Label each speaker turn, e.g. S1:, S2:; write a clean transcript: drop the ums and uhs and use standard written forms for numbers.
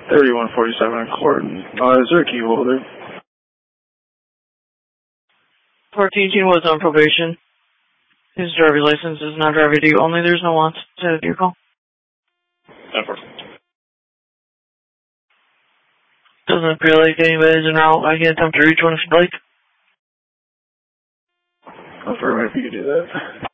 S1: 3147 in court. Is there a key holder?
S2: 1418 was on probation. His driver's license is not driver due only. There's no wants to your call. Doesn't appear like anybody's en route. I can attempt to reach one if you'd like.
S1: Affirmative, if you could do that.